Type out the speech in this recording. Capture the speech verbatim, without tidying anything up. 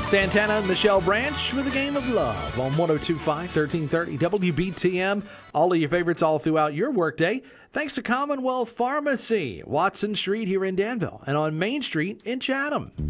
Santana and Michelle Branch with a game of love on one oh two point five, thirteen thirty W B T M. All of your favorites all throughout your workday. Thanks to Commonwealth Pharmacy, Watson Street here in Danville, and on Main Street in Chatham.